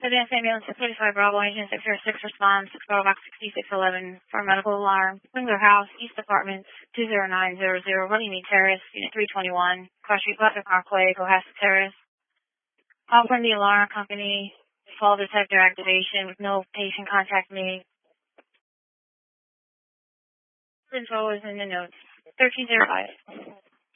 Advanced Ambulance 635 Bravo, Engine 606 response, Bravo Box 6611 for medical alarm. Wingler House, East Apartments, 20900. What do you need, Terrace? Unit 321, Cross Street, Buzzard Parkway, Cohasset Terrace. Call from the alarm company. Fall detector activation with no patient contact made. Info is in the notes. 1305.